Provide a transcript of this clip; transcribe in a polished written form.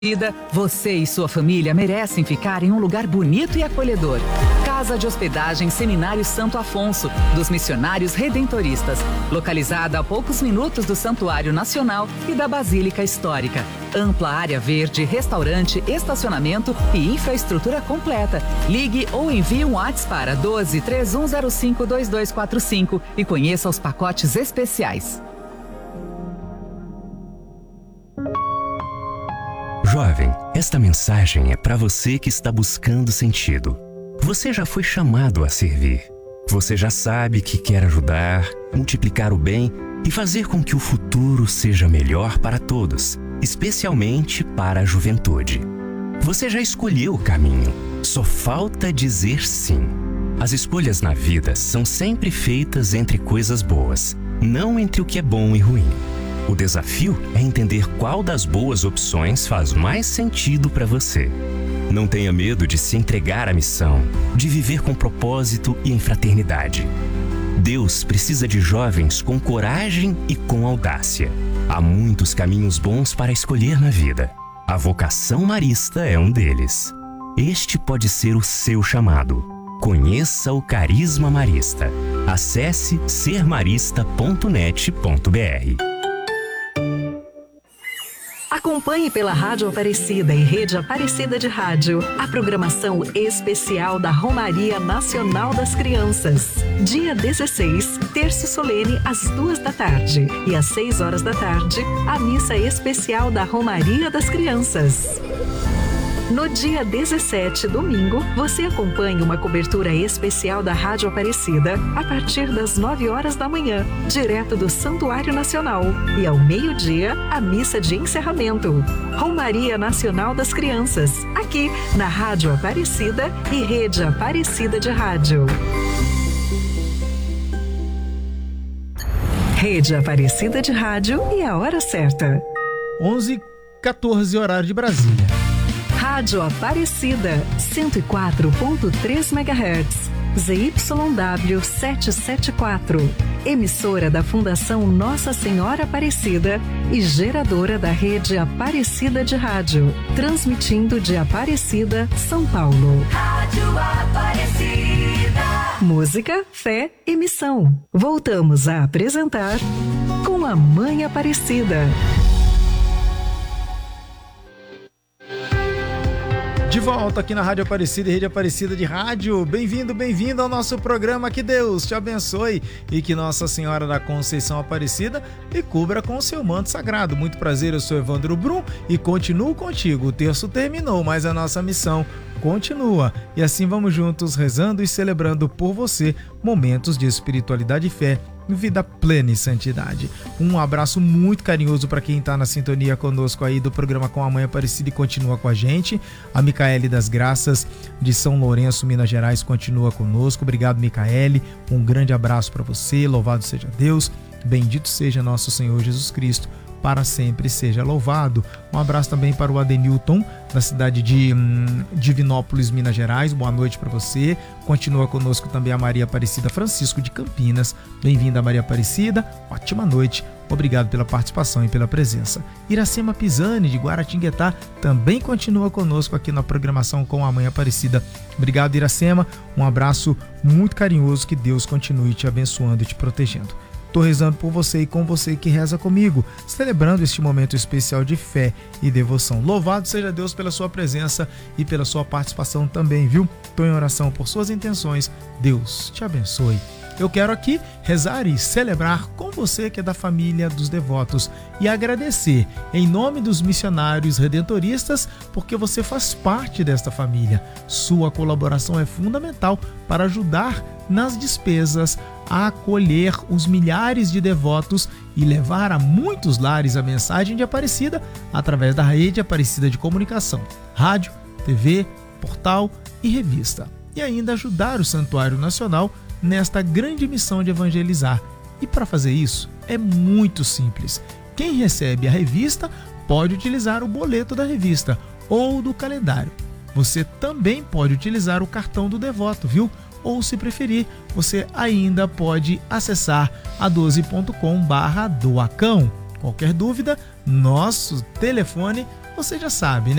Você e sua família merecem ficar em um lugar bonito e acolhedor. Casa de Hospedagem Seminário Santo Afonso, dos Missionários Redentoristas, localizada a poucos minutos do Santuário Nacional e da Basílica Histórica. Ampla área verde, restaurante, estacionamento e infraestrutura completa. Ligue ou envie um WhatsApp para 12 3105 2245 e conheça os pacotes especiais. Jovem, esta mensagem é para você que está buscando sentido. Você já foi chamado a servir. Você já sabe que quer ajudar, multiplicar o bem e fazer com que o futuro seja melhor para todos, especialmente para a juventude. Você já escolheu o caminho, só falta dizer sim. As escolhas na vida são sempre feitas entre coisas boas, não entre o que é bom e ruim. O desafio é entender qual das boas opções faz mais sentido para você. Não tenha medo de se entregar à missão, de viver com propósito e em fraternidade. Deus precisa de jovens com coragem e com audácia. Há muitos caminhos bons para escolher na vida. A vocação marista é um deles. Este pode ser o seu chamado. Conheça o Carisma Marista. Acesse sermarista.net.br. Acompanhe pela Rádio Aparecida e Rede Aparecida de Rádio a programação especial da Romaria Nacional das Crianças. Dia 16, terço solene às 14h e às 18h, a missa especial da Romaria das Crianças. No dia 17, domingo, você acompanha uma cobertura especial da Rádio Aparecida a partir das 9h da manhã, direto do Santuário Nacional. E ao meio-dia, a missa de encerramento. Romaria Nacional das Crianças, aqui na Rádio Aparecida e Rede Aparecida de Rádio. Rede Aparecida de Rádio e a hora certa. 11h14, horário de Brasília. Rádio Aparecida, 104.3 MHz, ZYW 774, emissora da Fundação Nossa Senhora Aparecida e geradora da Rede Aparecida de Rádio, transmitindo de Aparecida, São Paulo. Rádio Aparecida. Música, fé e missão. Voltamos a apresentar Com a Mãe Aparecida. De volta aqui na Rádio Aparecida e Rede Aparecida de Rádio. Bem-vindo, bem-vindo ao nosso programa. Que Deus te abençoe e que Nossa Senhora da Conceição Aparecida lhe cubra com o seu manto sagrado. Muito prazer, eu sou Evandro Brum e continuo contigo. O terço terminou, mas a nossa missão continua. E assim vamos juntos rezando e celebrando por você momentos de espiritualidade e fé, vida plena e santidade. Um abraço muito carinhoso para quem está na sintonia conosco aí do programa Com a Mãe Aparecida e continua com a gente. A Micaele das Graças de São Lourenço, Minas Gerais, continua conosco. Obrigado, Micaele. Um grande abraço para você. Louvado seja Deus. Bendito seja nosso Senhor Jesus Cristo. Para sempre seja louvado. Um abraço também para o Adenilton, da cidade de Divinópolis, Minas Gerais. Boa noite para você. Continua conosco também a Maria Aparecida Francisco de Campinas. Bem-vinda, Maria Aparecida. Ótima noite. Obrigado pela participação e pela presença. Iracema Pisani, de Guaratinguetá, também continua conosco aqui na programação Com a Mãe Aparecida. Obrigado, Iracema. Um abraço muito carinhoso. Que Deus continue te abençoando e te protegendo. Estou rezando por você e com você que reza comigo, celebrando este momento especial de fé e devoção. Louvado seja Deus pela sua presença e pela sua participação também, viu? Estou em oração por suas intenções. Deus te abençoe. Eu quero aqui rezar e celebrar com você que é da família dos devotos e agradecer em nome dos missionários redentoristas porque você faz parte desta família. Sua colaboração é fundamental para ajudar nas despesas a acolher os milhares de devotos e levar a muitos lares a mensagem de Aparecida através da Rede Aparecida de Comunicação, rádio, TV, portal e revista. E ainda ajudar o Santuário Nacional nesta grande missão de evangelizar. E para fazer isso é muito simples. Quem recebe a revista pode utilizar o boleto da revista ou do calendário. Você também pode utilizar o cartão do devoto, viu? Ou, se preferir, você ainda pode acessar a12.com/doacão. Qualquer dúvida, nosso telefone você já sabe, né?